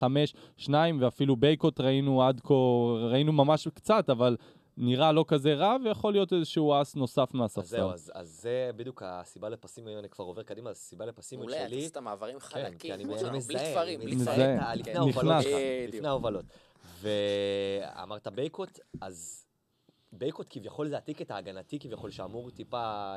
2, ואפילו בייקוט ראינו עד כה, ראינו ממש קצת, אבל נראה לא כזה רע, ויכול להיות איזשהו אס נוסף מהספסל. אז זה בדיוק הסיבה לפסימיות, אני כבר עובר קדימה, הסיבה לפסימיות שלי. אולי, אתה עושה את המעברים חלקים. כן, כי אני מזהה, לפני ההובלות שלך, ואמרת בייקוט, אז בייקוט כביכול זה עתיק ההגנתי, כביכול שאמור טיפה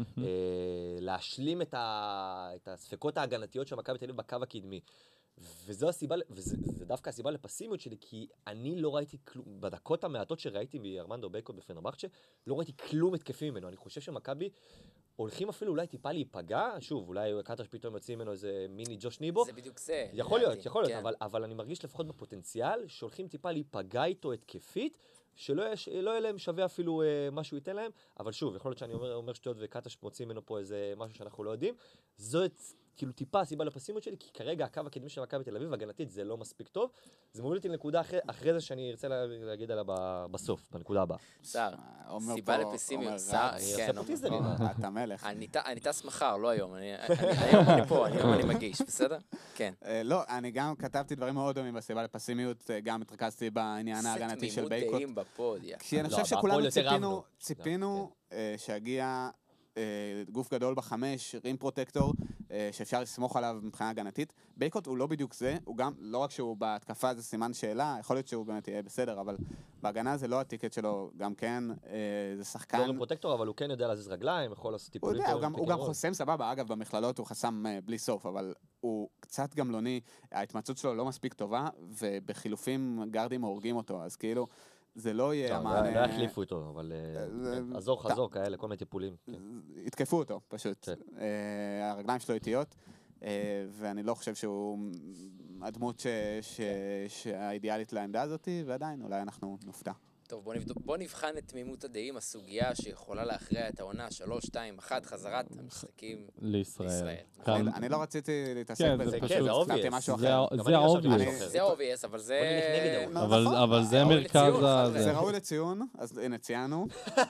להשלים את הספקות ההגנתיות של מכבי תל אביב בקו הקדמי. וזה דווקא הסיבה לפסימיות שלי, כי אני לא ראיתי כלום, בדקות המעטות שראיתי מארמנדו בייקוט בפנרבחצ'ה, לא ראיתי כלום התקפי ממנו. אני חושב שמכבי הולכים אפילו אולי טיפה להיפגע, שוב, אולי קטש פתאום יוצאים ממנו איזה מיני ג'וש ניבו. זה בדיוק זה. יכול להיות, אבל אני מרגיש לפחות בפוטנציאל, שהולכים טיפה להיפגע איתו התקפית, שלא יהיה להם שווה אפילו משהו ייתן להם, אבל שוב, יכול להיות שאני אומר שטויות וקטש מוצאים ממנו פה איזה משהו שאנחנו לא יודעים. זאת כאילו טיפה הסיבה לפסימיות שלי, כי כרגע הקו הקדמי של מכבי תל אביב, הגנתית, זה לא מספיק טוב. זה מוביל אותי לנקודה אחרי זה שאני ארצה להגיד עליה בסוף, בנקודה הבאה. שר, סיבה לפסימיות, כן, אתה מלך. אני טס מחר, לא היום. היום אני פה, אני מגיש, בסדר? כן. לא, אני גם כתבתי דברים מאוד דומים בסיבה לפסימיות, גם התרכזתי בעניין ההגנתי של בייקוט. תמימות דעים בפוד, כי אני חושב שכולנו ציפינו שיגיע גוף גדול בחמש, רים פרוטקטור, שאפשר לסמוך עליו מבחינה הגנתית. בייקוט הוא לא בדיוק זה, הוא גם, לא רק שהוא בהתקפה זה סימן שאלה, יכול להיות שהוא באמת יהיה בסדר, אבל בהגנה זה לא הטיקט שלו, גם כן, זה שחקן... לא רים פרוטקטור, אבל הוא כן יודע להזיז רגליים, יכול לעשות טיפולים. הוא גם חוסם סבבה, אגב, במכללות הוא חסם בלי סוף, אבל הוא קצת גמלוני, ההתמצאות שלו לא מספיק טובה, ובחילופים גרדים הורגים אותו, אז כאילו... זה לא יהיה המענה... לא יחליפו אותו, אבל עזור חזור כאלה, כל מיני טיפולים. התקפו אותו, פשוט. הרגליים שלו איטיות, ואני לא חושב שהוא הדמות שהאידיאלית לעמדה הזאת, ועדיין, אולי אנחנו נופתע. טוב, בוא נבחן את תמימות הדעים, הסוגיה שיכולה להכריע את העונה 3, 2, 1, חזרת המשחקים לישראל. אני לא רציתי להתעסק בזה, זה אובייס. זה אובייס, אבל זה... אבל זה מרכז... זה ראוי לציון, אז הנה ציינו.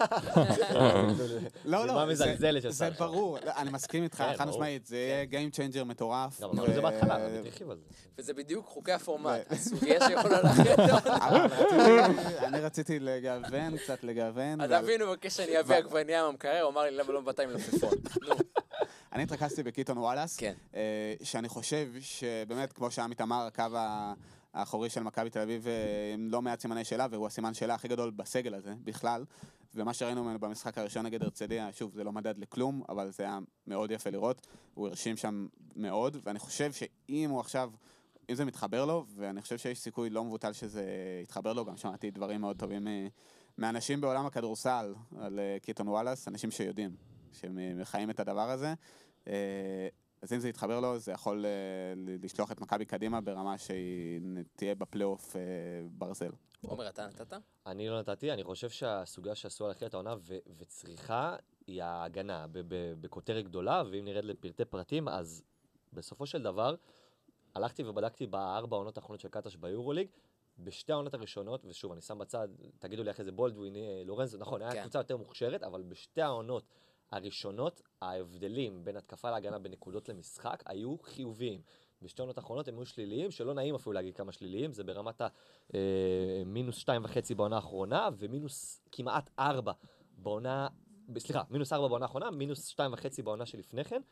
לא, זה ברור, אני מסכים איתך, חד משמעית, זה יהיה Game Changer מטורף. זה בהתחלה, אני תרחיב על זה. וזה בדיוק חוקי הפורמט, הסוגיה שיכולה להכריע את העונה. אני רציתי קצת לגוון. אז אבינו מבקש שאני אביא עגבניה מהמקרר, הוא אמר לי למה לא מבטא עם לפפון. אני התרכזתי בקיטון וואלאס, שאני חושב שבאמת, כמו שעמית אמר, הקו האחורי של מכבי תל אביב לא מעט סימני שאלה, והוא הסימן שאלה הכי גדול בסגל הזה, בכלל. ומה שראינו ממנו במשחק הראשון נגד הרצליה, שוב, זה לא מדד לכלום, אבל זה היה מאוד יפה לראות. הוא הרשים שם מאוד, ואני חושב שאם הוא עכשיו... אם זה מתחבר לו, ואני חושב שיש סיכוי לא מבוטל שזה יתחבר לו, גם שמעתי דברים מאוד טובים מאנשים בעולם הכדורסל על קיטון וואלאס, אנשים שיודעים, שמחיים את הדבר הזה. אז אם זה יתחבר לו, זה יכול לשלוח את מכבי קדימה ברמה שהיא תהיה בפלייאוף ברזל. עומר, אתה נתת? אני לא נתתי, אני חושב שהסוגיה שעשו על אחרת העונה וצריכה היא ההגנה בכותרת גדולה, ואם נרד לפרטי פרטים, אז בסופו של דבר, הלכתי ובדקתי בארבע העונות האחרונות של קטש ביורוליג, בשתי העונות הראשונות, ושוב, אני שם בצד, תגידו לי אחרי זה בולדווין, לורנזו, נכון, היה קבוצה יותר מוכשרת, אבל בשתי העונות הראשונות, ההבדלים בין התקפה להגנה בנקודות למשחק היו חיוביים. בשתי העונות האחרונות הם היו שליליים, שלא נעים אפילו להגיד כמה שליליים, זה ברמת מינוס 2.5 בעונה האחרונה, ומינוס כמעט 4 בעונה, סליחה, מינוס 4 בעונה האחרונה, מינוס 2.5 בעונה שלפני כן.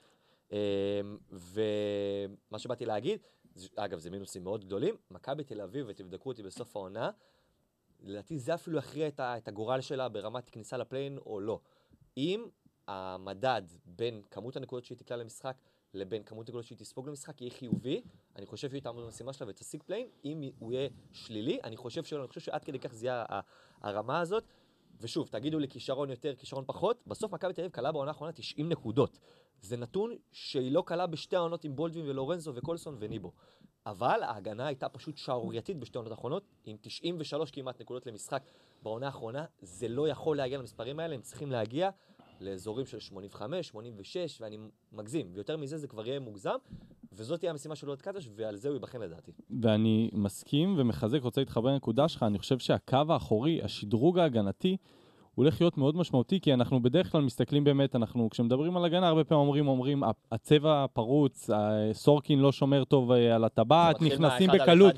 ומה שבאתי להגיד, אגב זה מינוסים מאוד גדולים, מכבי תל אביב, ותבדקו אותי בסוף העונה, לדעתי זה אפילו יכריע את הגורל שלה ברמת כניסה לפליין או לא. אם המדד בין כמות הנקודות שהיא תקלה למשחק לבין כמות הנקודות שהיא תספוג למשחק יהיה חיובי, אני חושב שהיא תעמוד במשימה שלה ותשיג פליין. אם הוא יהיה שלילי, אני חושב שעד כדי כך זה יהיה הרמה הזאת. ושוב, תגידו לי כישרון יותר, כישרון פחות, בסוף מכבי תל אביב קלה בעונה האחרונה 90 נקודות. זה נתון שהיא לא קלה בשתי העונות עם בולדווין ולורנזו וקולסון וניבו. אבל ההגנה הייתה פשוט שערורייתית בשתי העונות האחרונות, עם 93 כמעט נקודות למשחק בעונה האחרונה. זה לא יכול להגיע למספרים האלה, הם צריכים להגיע לאזורים של 85, 86, ואני מגזים. ויותר מזה זה כבר יהיה מוגזם, וזאת תהיה המשימה של עוד קטש, ועל זה הוא ייבחן לדעתי. ואני מסכים ומחזק, רוצה להתחבר לנקודה שלך, אני חושב שהקו האחורי, השדרוג ההגנתי, הולך להיות מאוד משמעותי, כי אנחנו בדרך כלל מסתכלים באמת, כשמדברים על הגנה, הרבה פעמים אומרים, הצבע פרוץ, סורקין לא שומר טוב על הטבעת, נכנסים בקלות.